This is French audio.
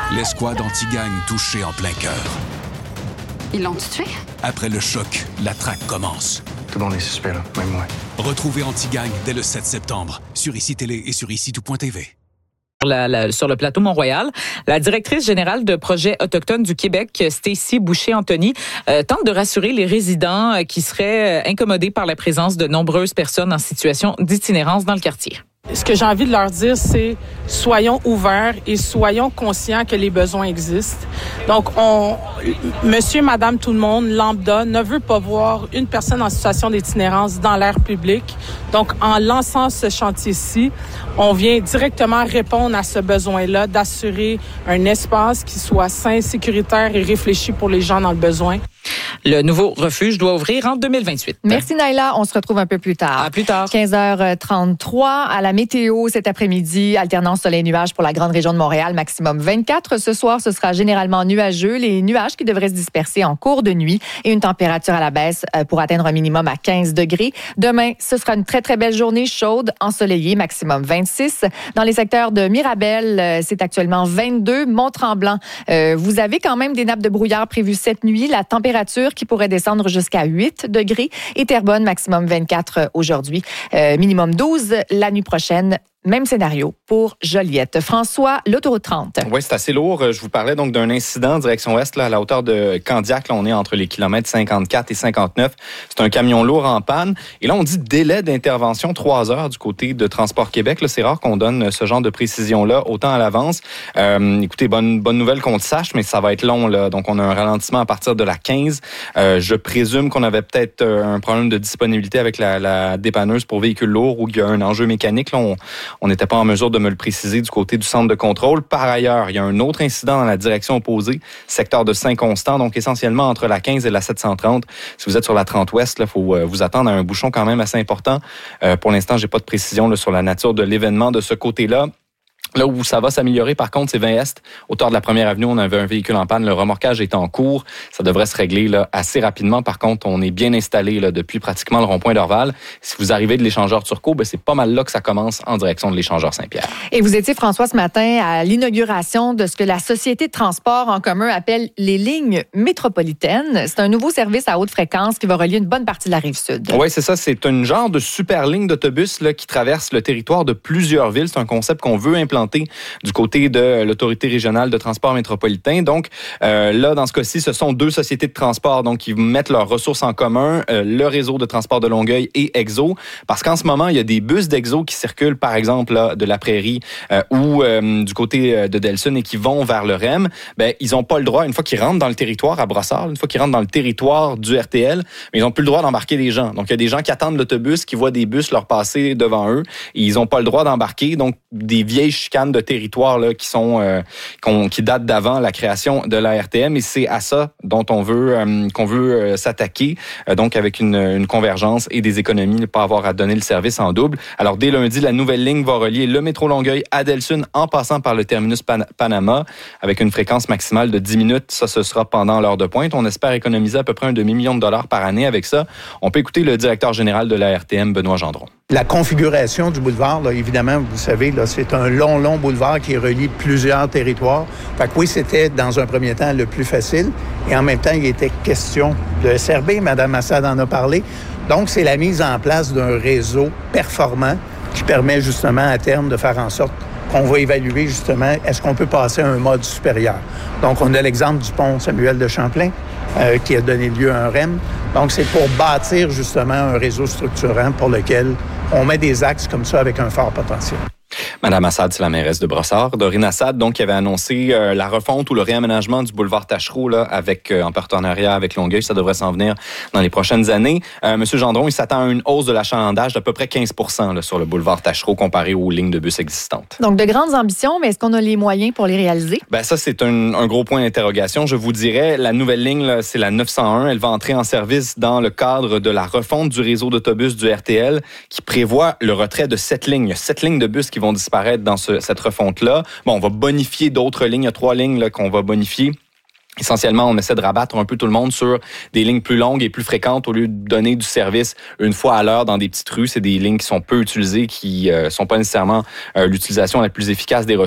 L'escouade anti-gang touchée en plein cœur. Ils l'ont tué? Après le choc, la traque commence. Tout le monde est suspect, là, même moi. Retrouvez Anti-Gang dès le 7 septembre sur ICI Télé et sur ICI-tout.tv. Sur le plateau Mont-Royal, la directrice générale de Projet autochtone du Québec, Stacey Boucher-Antony, tente de rassurer les résidents qui seraient incommodés par la présence de nombreuses personnes en situation d'itinérance dans le quartier. Ce que j'ai envie de leur dire, c'est soyons ouverts et soyons conscients que les besoins existent. Donc, monsieur, madame, tout le monde, lambda, ne veut pas voir une personne en situation d'itinérance dans l'air public. Donc, en lançant ce chantier-ci, on vient directement répondre à ce besoin-là, d'assurer un espace qui soit sain, sécuritaire et réfléchi pour les gens dans le besoin. Le nouveau refuge doit ouvrir en 2028. Merci Naïla, on se retrouve un peu plus tard. À plus tard. 15h33 à la météo cet après-midi, alternance soleil-nuage pour la grande région de Montréal, maximum 24. Ce soir, ce sera généralement nuageux, les nuages qui devraient se disperser en cours de nuit et une température à la baisse pour atteindre un minimum à 15 degrés. Demain, ce sera une très, très belle journée chaude, ensoleillée, maximum 26. Dans les secteurs de Mirabel, c'est actuellement 22. Mont-Tremblant, vous avez quand même des nappes de brouillard prévues cette nuit. La température qui pourrait descendre jusqu'à 8 degrés. Et Terrebonne, maximum 24 aujourd'hui. Minimum 12 la nuit prochaine. Même scénario pour Joliette. François, l'autoroute 30. Oui, c'est assez lourd. Je vous parlais donc d'un incident direction ouest, là, à la hauteur de Candiac. Là, on est entre les kilomètres 54 et 59. C'est un camion lourd en panne. Et là, on dit délai d'intervention 3 heures du côté de Transport Québec. Là, c'est rare qu'on donne ce genre de précision-là autant à l'avance. Écoutez, bonne nouvelle qu'on le sache, mais ça va être long, là. Donc, on a un ralentissement à partir de la 15. Je présume qu'on avait peut-être un problème de disponibilité avec la dépanneuse pour véhicules lourds ou qu'il y a un enjeu mécanique. Là, on n'était pas en mesure de me le préciser du côté du centre de contrôle. Par ailleurs, il y a un autre incident dans la direction opposée, secteur de Saint-Constant, donc essentiellement entre la 15 et la 730. Si vous êtes sur la 30 ouest, il faut vous attendre à un bouchon quand même assez important. Pour l'instant, j'ai pas de précision là, sur la nature de l'événement de ce côté-là. Là où ça va s'améliorer, par contre, c'est 20 Est. Hauteur de la première avenue, on avait un véhicule en panne. Le remorquage est en cours. Ça devrait se régler là, assez rapidement. Par contre, on est bien installé là, depuis pratiquement le rond-point d'Orval. Si vous arrivez de l'échangeur Turcot, c'est pas mal là que ça commence en direction de l'échangeur Saint-Pierre. Et vous étiez, François, ce matin à l'inauguration de ce que la Société de transport en commun appelle les lignes métropolitaines. C'est un nouveau service à haute fréquence qui va relier une bonne partie de la Rive-Sud. Oui, c'est ça. C'est une genre de super ligne d'autobus là, qui traverse le territoire de plusieurs villes. C'est un concept qu'on veut implanter du côté de l'Autorité régionale de transport métropolitain. Donc, là, dans ce cas-ci, ce sont 2 sociétés de transport donc qui mettent leurs ressources en commun, le réseau de transport de Longueuil et Exo, parce qu'en ce moment, il y a des bus d'Exo qui circulent, par exemple, là, de la Prairie ou du côté de Delson et qui vont vers le REM. Ils n'ont pas le droit, une fois qu'ils rentrent dans le territoire à Brossard, une fois qu'ils rentrent dans le territoire du RTL, mais ils n'ont plus le droit d'embarquer des gens. Donc, il y a des gens qui attendent l'autobus, qui voient des bus leur passer devant eux et ils n'ont pas le droit d'embarquer. Donc, des vieilles chicanes de territoire là, qui datent d'avant la création de la RTM et c'est à ça dont qu'on veut s'attaquer, donc avec une convergence et des économies, ne pas avoir à donner le service en double. Alors dès lundi, la nouvelle ligne va relier le métro Longueuil à Delsun en passant par le terminus Panama avec une fréquence maximale de 10 minutes. Ça, ce sera pendant l'heure de pointe. On espère économiser à peu près $1 demi-million par année avec ça. On peut écouter le directeur général de la RTM, Benoît Gendron. La configuration du boulevard, là, évidemment, vous savez, là, c'est un long boulevard qui relie plusieurs territoires. Fait que oui, c'était dans un premier temps le plus facile. Et en même temps, il était question de SRB. Mme Assad en a parlé. Donc, c'est la mise en place d'un réseau performant qui permet justement à terme de faire en sorte qu'on va évaluer justement est-ce qu'on peut passer à un mode supérieur. Donc, on a l'exemple du pont Samuel de Champlain qui a donné lieu à un REM. Donc, c'est pour bâtir justement un réseau structurant pour lequel on met des axes comme ça avec un fort potentiel. Mme Assad, c'est la mairesse de Brossard. Dorine Assad, donc, qui avait annoncé la refonte ou le réaménagement du boulevard Tachereau là, en partenariat avec Longueuil. Ça devrait s'en venir dans les prochaines années. Monsieur Gendron, il s'attend à une hausse de l'achalandage d'à peu près 15% là, sur le boulevard Tachereau comparé aux lignes de bus existantes. Donc, de grandes ambitions, mais est-ce qu'on a les moyens pour les réaliser? Ça, c'est un gros point d'interrogation. Je vous dirais, la nouvelle ligne, là, c'est la 901. Elle va entrer en service dans le cadre de la refonte du réseau d'autobus du RTL qui prévoit le retrait de 7 lignes. Il y a 7 lignes de bus qui vont disparaître dans cette refonte-là. Bon, on va bonifier d'autres lignes. Il y a 3 lignes là, qu'on va bonifier. Essentiellement, on essaie de rabattre un peu tout le monde sur des lignes plus longues et plus fréquentes au lieu de donner du service une fois à l'heure dans des petites rues. C'est des lignes qui sont peu utilisées, qui sont pas nécessairement l'utilisation la plus efficace des ressources.